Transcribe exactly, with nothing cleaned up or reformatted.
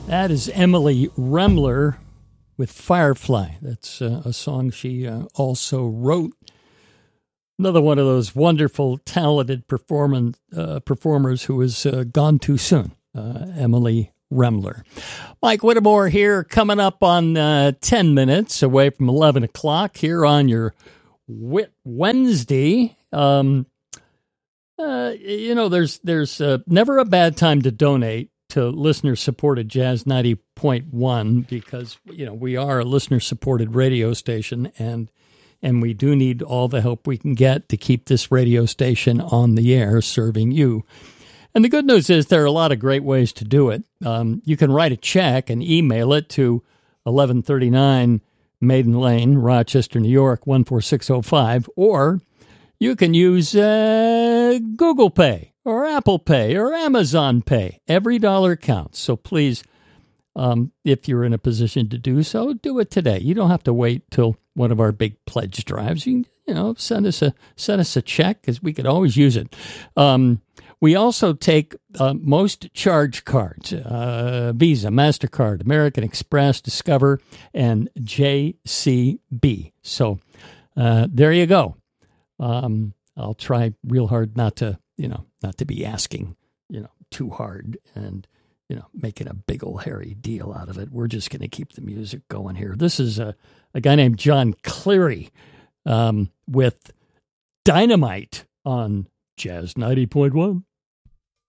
That is Emily Remler with Firefly. That's uh, a song she uh, also wrote. Another one of those wonderful, talented performance, uh, performers who has uh, gone too soon, uh, Emily Remler. Mike Whittemore here, coming up on uh, ten minutes away from eleven o'clock here on your Wit Wednesday. Um, uh, you know, there's there's uh, never a bad time to donate to listener-supported Jazz ninety point one because, you know, we are a listener-supported radio station, and and we do need all the help we can get to keep this radio station on the air serving you. And the good news is there are a lot of great ways to do it. Um, you can write a check and email it to eleven thirty-nine Maiden Lane, Rochester, New York, one four six oh five, or you can use uh, Google Pay or Apple Pay or Amazon Pay. Every dollar counts. So please, um, if you're in a position to do so, do it today. You don't have to wait till one of our big pledge drives. You can, you know, send us a send us a check because we could always use it. Um, we also take uh, most charge cards: uh, Visa, MasterCard, American Express, Discover, and J C B. So uh, there you go. Um, I'll try real hard not to, you know, not to be asking, you know, too hard and, you know, making a big old hairy deal out of it. We're just going to keep the music going here. This is a, a guy named John Cleary um, with Dynamite on Jazz ninety point one.